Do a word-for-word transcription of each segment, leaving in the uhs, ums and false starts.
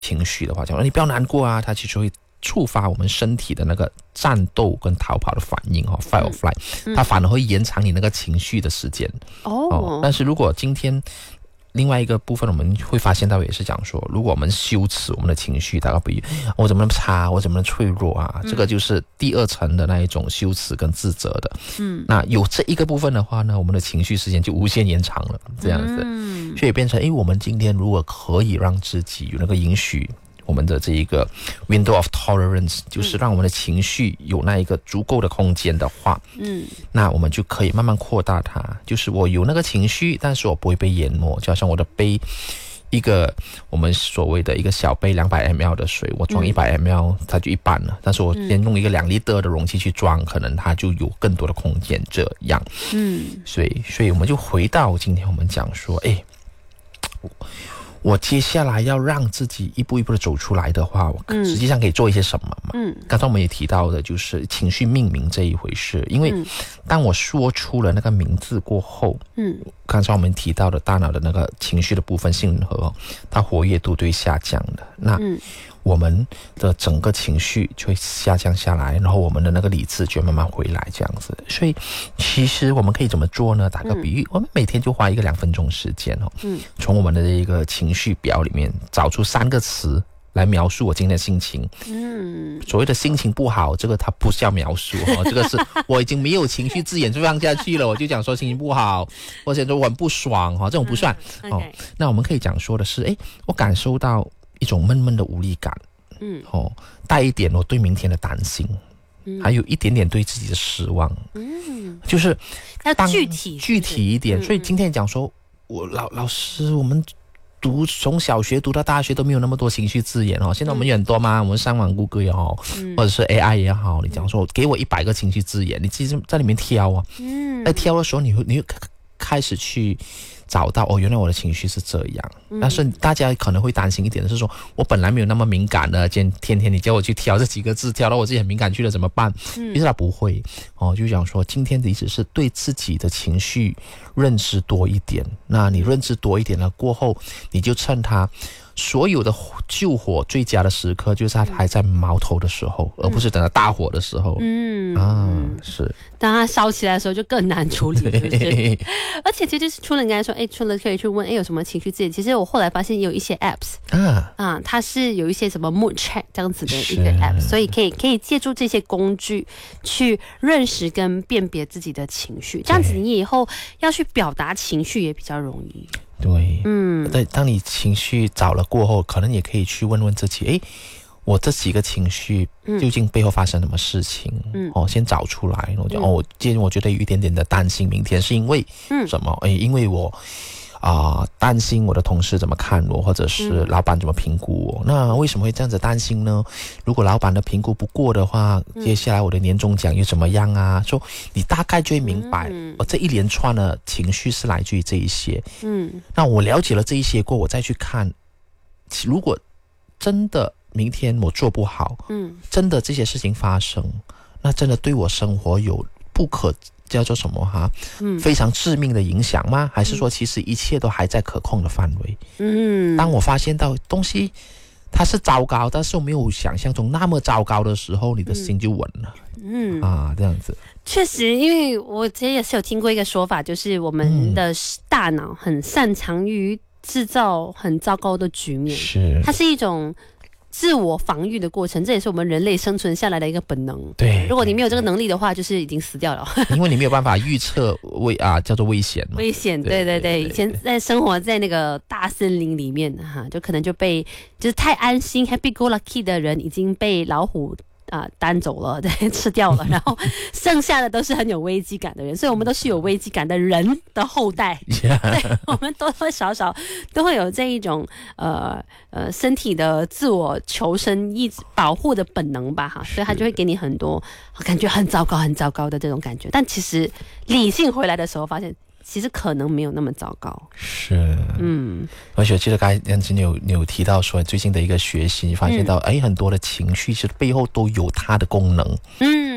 情绪的话，讲你不要难过啊，它其实会触发我们身体的那个战斗跟逃跑的反应哦 ，fight or flight，、嗯、它反而会延长你那个情绪的时间哦, 哦。但是如果今天另外一个部分我们会发现到也是讲说，如果我们羞耻我们的情绪，大概比如我怎么那么差，我怎么那么脆弱啊、嗯、这个就是第二层的那一种羞耻跟自责的。嗯，那有这一个部分的话呢，我们的情绪时间就无限延长了，这样子。嗯，所以变成诶，我们今天如果可以让自己有那个允许我们的这一个 window of tolerance， 就是让我们的情绪有那一个足够的空间的话，嗯，那我们就可以慢慢扩大它。就是我有那个情绪，但是我不会被淹没。就好像我的杯，一个我们所谓的一个小杯两百 M L 的水，我装一百 M L，、嗯、它就一半了。但是我先用一个两立的容器去装，可能它就有更多的空间。这样，嗯，所以，所以我们就回到今天我们讲说，哎。我接下来要让自己一步一步的走出来的话，我实际上可以做一些什么嘛？嗯，刚才我们也提到的就是情绪命名这一回事，因为当我说出了那个名字过后，嗯，刚才我们提到的大脑的那个情绪的部分杏仁核，它活跃度对下降的，那我们的整个情绪就会下降下来，然后我们的那个理智就会慢慢回来，这样子。所以其实我们可以怎么做呢？打个比喻，嗯、我们每天就花一个两分钟时间哦，嗯，从我们的这个情绪表里面找出三个词来描述我今天的心情。嗯，所谓的心情不好，这个它不是要描述哦，这个是我已经没有情绪字眼就放下去了，我就讲说心情不好，或者说我很不爽哈、哦，这种不算、嗯、哦。Okay. 那我们可以讲说的是，哎，我感受到一种闷闷的无力感，嗯，哦，带一点我对明天的担心，嗯，还有一点点对自己的失望，嗯，就是要具体具体一点。嗯、所以今天讲说，我老老师，我们读从小学读到大学都没有那么多情绪字眼哦，现在我们有很多嘛，嗯、我们上网谷歌也好，嗯、或者是 A I 也好，你讲说给我一百个情绪字眼，你自己在里面挑啊，嗯，在挑的时候你会你会开始去。找到哦，原来我的情绪是这样。嗯、但是大家可能会担心一点的是说，我本来没有那么敏感的，今天天你叫我去挑这几个字，挑到我自己很敏感去了怎么办？嗯，其实他不会哦，就讲说今天的意思是对自己的情绪认知多一点。那你认知多一点了过后，你就趁他所有的救火最佳的时刻，就是他还在苗头的时候，嗯、而不是等到大火的时候。嗯啊，是。 当它烧起来的时候就更难处理，是不是？而且其实除了你刚才说，哎，除了可以去问，哎，有什么情绪字眼？其实我后来发现有一些 apps 啊啊，它是有一些什么 mood check 这样子的一个 app， 所以可以可以借助这些工具去认识跟辨别自己的情绪，这样子你以后要去表达情绪也比较容易。 对，嗯，对，当你情绪找了过后，可能也可以去问问自己，哎。我这几个情绪究竟背后发生什么事情？嗯，哦，先找出来。我就、嗯、哦，今天我觉得有一点点的担心，明天是因为什么？哎、嗯，因为我啊、呃、担心我的同事怎么看我，或者是老板怎么评估我。嗯、那为什么会这样子担心呢？如果老板的评估不过的话，嗯、接下来我的年终奖又怎么样啊？说你大概就会明白，嗯、我这一连串的情绪是来自于这一些。嗯，那我了解了这一些过后，我再去看，如果真的。明天我做不好，嗯，真的这些事情发生，那真的对我生活有不可叫做什么哈，嗯，非常致命的影响吗？还是说其实一切都还在可控的范围？嗯，当我发现到东西它是糟糕，但是我没有想象中那么糟糕的时候，你的心就稳了，嗯啊，这样子。 确实，因为我之前也是有听过一个说法，就是我们的大脑很擅长于制造很糟糕的局面，是它是一种。自我防御的过程，这也是我们人类生存下来的一个本能。对，如果你没有这个能力的话，就是已经死掉了。 因为你没有办法预测危啊，叫做危险嘛。 危险，对对 对, 对。以前在生活在那个大森林里面哈，就可能就被就是太安心 happy go lucky 的人已经被老虎。啊、呃，单走了，对，吃掉了，然后剩下的都是很有危机感的人，所以我们都是有危机感的人的后代， yeah. 对，我们多多少少都会有这一种呃呃身体的自我求生、意志保护的本能吧，哈，所以他就会给你很多感觉很糟糕、很糟糕的这种感觉，但其实理性回来的时候，发现。其实可能没有那么糟糕， 是，嗯，而且我记得刚才杨子你有你有提到说最近的一个学习，你发现到哎、嗯、很多的情绪其实背后都有它的功能，嗯。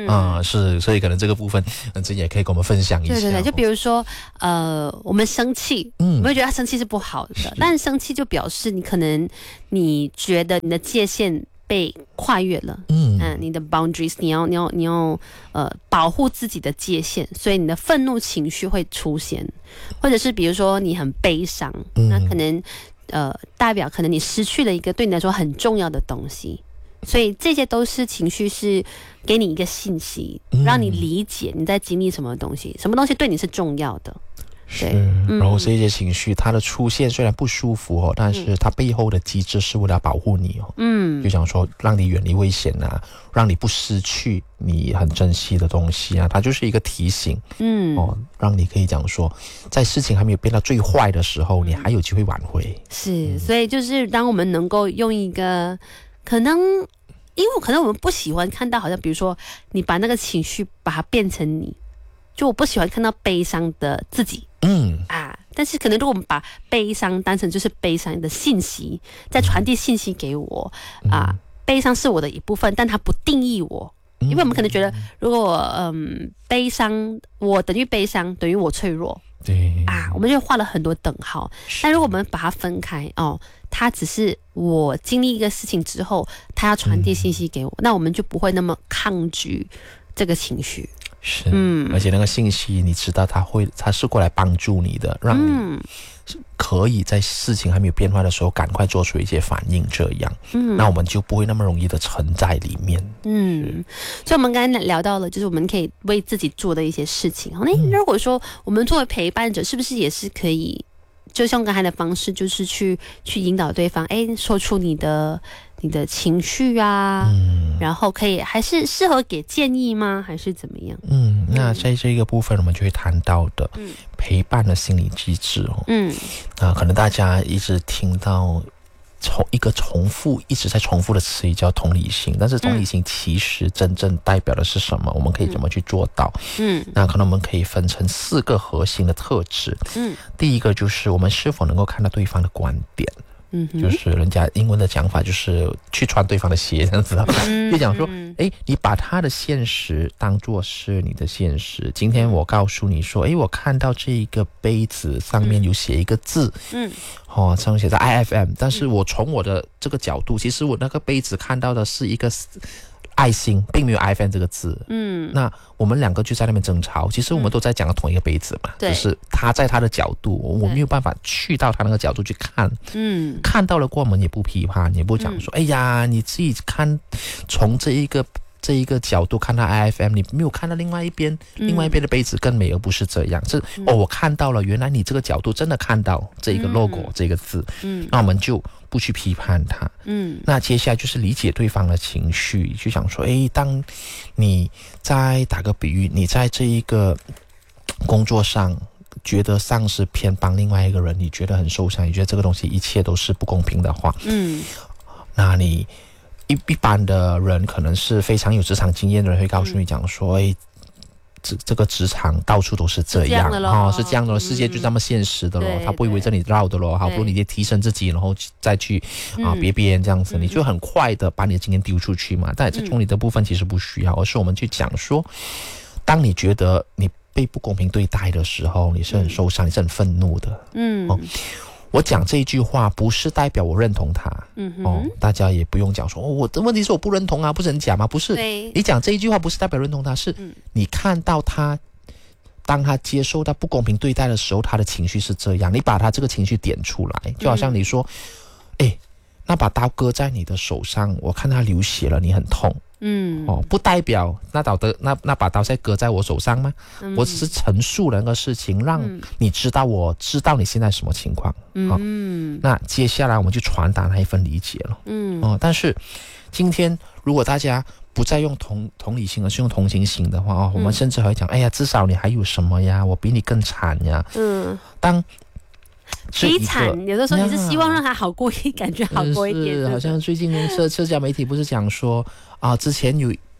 嗯啊、呃，是，所以可能这个部分，嗯，这也可以跟我们分享一下。 对对对，就比如说，呃，我们生气，嗯，我们会觉得他生气是不好的，是但是生气就表示你可能你觉得你的界限被跨越了，嗯，嗯你的 boundaries， 你要你要你要呃保护自己的界限，所以你的愤怒情绪会出现，或者是比如说你很悲伤，嗯、那可能呃代表可能你失去了一个对你来说很重要的东西。所以这些都是情绪，是给你一个信息，让你理解你在经历什么东西，什么东西对你是重要的。 是，然后这些情绪它的出现虽然不舒服哦，但是它背后的机制是为了保护你哦。嗯，就想说让你远离危险啊，让你不失去你很珍惜的东西啊，它就是一个提醒。嗯，哦，让你可以讲说，在事情还没有变到最坏的时候，你还有机会挽回。 是，所以就是当我们能够用一个可能。因为可能我们不喜欢看到，好像比如说你把那个情绪把它变成你，就我不喜欢看到悲伤的自己，嗯啊，但是可能如果我们把悲伤当成就是悲伤的信息，在传递信息给我、嗯、啊，悲伤是我的一部分，但它不定义我，因为我们可能觉得，如果嗯悲伤，我等于悲伤等于我脆弱，对啊，我们就画了很多等号。但如果我们把它分开哦，它只是我经历一个事情之后，它要传递信息给我、嗯，那我们就不会那么抗拒这个情绪。 是，嗯，而且那个信息你知道它会，它是过来帮助你的，让你可以在事情还没有变化的时候，赶快做出一些反应，这样，嗯，那我们就不会那么容易的沉在里面。嗯， 所以我们刚才聊到了，就是我们可以为自己做的一些事情。那、嗯、如果说我们作为陪伴者，是不是也是可以？就像刚才的方式，就是去去引导对方，哎，说出你的你的情绪啊、嗯，然后可以还是适合给建议吗？还是怎么样？ 嗯，那在这个部分我们就会谈到的，嗯，陪伴的心理机制哦，嗯，啊，可能大家一直听到。从一个重复一直在重复的词语叫同理心，但是同理心其实真正代表的是什么？我们可以怎么去做到？嗯，那可能我们可以分成四个核心的特质。嗯，第一个就是我们是否能够看到对方的观点。嗯，就是人家英文的讲法就是去穿对方的鞋这样子，就讲说，哎，你把他的现实当作是你的现实。今天我告诉你说，哎，我看到这一个杯子上面有写一个字，嗯，哦，上面写着 I F M， 但是我从我的这个角度，其实我那个杯子看到的是一个爱心，并没有 I F M 这个字。嗯，那我们两个就在那边争吵，其实我们都在讲同一个杯子嘛，只是他在他的角度，我没有办法去到他那个角度去看。嗯，看到了过我们也不批判，也不讲说，嗯、哎呀，你自己看，从这一个。这一个角度看到 I F M， 你没有看到另外一边、嗯、另外一边的杯子更美，而不是这样。是、嗯、哦，我看到了，原来你这个角度真的看到这个 logo、嗯、这个字，嗯，那我们就不去批判它，嗯，那接下来就是理解对方的情绪，就想说，诶，当你在打个比喻，你在这一个工作上觉得上司偏帮另外一个人，你觉得很受伤，你觉得这个东西一切都是不公平的话，嗯，那你一一般的人可能是非常有职场经验的人会告诉你讲说，哎、嗯，这这个职场到处都是这样，哦，是这样的，世界就这么现实的咯，他不会围着你绕的咯，好不如你就提升自己，然后再去啊别别人这样子，你就很快的把你的经验丢出去嘛。但这从你的部分其实不需要，而是我们去讲说，当你觉得你被不公平对待的时候，你是很受伤，你是很愤怒的，嗯。哦，我讲这一句话不是代表我认同他，嗯哼，哦，大家也不用讲说，哦，我的问题是我不认同啊，不是很假吗？不是，你讲这一句话不是代表认同他，是你看到他，当他接受到不公平对待的时候，他的情绪是这样，你把他这个情绪点出来，就好像你说，哎、嗯，那把刀割在你的手上，我看他流血了，你很痛。嗯，哦，不代表那刀的那那把刀在割在我手上吗？嗯、我只是陈述了那个事情，让你知道我知道你现在什么情况。嗯、哦，那接下来我们就传达那一份理解了。嗯，哦，但是今天如果大家不再用同同理心，而是用同情心的话，哦，我们甚至还会讲，哎呀，至少你还有什么呀？我比你更惨呀。嗯，当。 悲惨，有的时候你是希望让他好过一，感觉好过一点。 是，好像最近社社交媒体不是讲说啊，之前有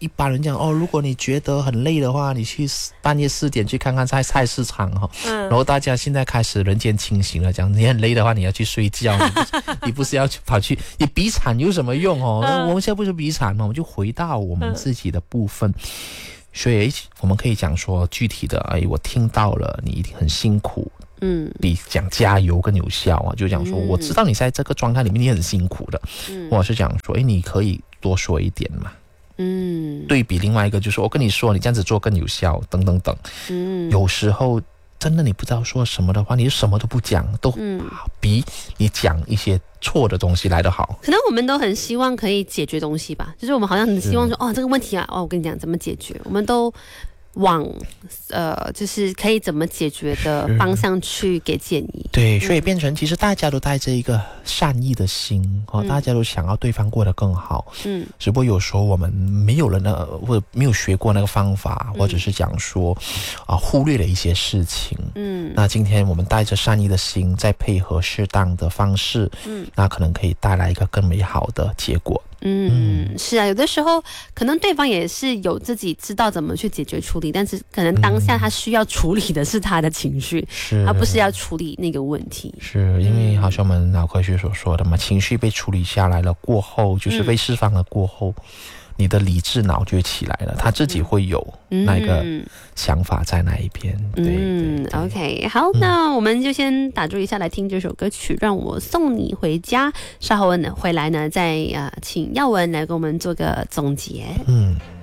一般人讲哦，如果你觉得很累的话，你去半夜四点去看看菜菜市场哈、哦。嗯。然后大家现在开始人间清醒了，讲你很累的话，你要去睡觉，你不是你不是要跑去你比惨有什么用哦？嗯、我们现在不是比惨嘛，我们就回到我们自己的部分。嗯、所以我们可以讲说具体的，哎，我听到了，你一定很辛苦。嗯，比讲加油更有效啊！就讲说，我知道你在这个状态里面你很辛苦的，嗯，或者是讲说，哎，你可以多说一点嘛，嗯，对比另外一个就是我跟你说，你这样子做更有效，等等等，嗯，有时候真的你不知道说什么的话，你就什么都不讲，都比你讲一些错的东西来得好。 可能我们都很希望可以解决东西吧，就是我们好像很希望说，哦，这个问题啊，哦，我跟你讲怎么解决，我们都。往呃，就是可以怎么解决的方向去给建议。 对，所以变成其实大家都带着一个善意的心哦，嗯、大家都想要对方过得更好。嗯，只不过有时候我们没有了那或者没有学过那个方法，嗯、或者是讲说啊、呃、忽略了一些事情。嗯，那今天我们带着善意的心，再配合适当的方式，嗯，那可能可以带来一个更美好的结果。 嗯，是啊，有的时候可能对方也是有自己知道怎么去解决处理，但是可能当下他需要处理的是他的情绪，嗯、而不是要处理那个问题。 是因为好像我们脑科学所说的嘛，情绪被处理下来了过后，就是被释放了过后。嗯你的理智脑就会起来了，他自己会有那个想法在那一边。嗯，对对对 OK， 好，嗯、那我们就先打住一下，来听这首歌曲《让我送你回家》。稍后呢回来呢，再呃请耀文来给我们做个总结。嗯。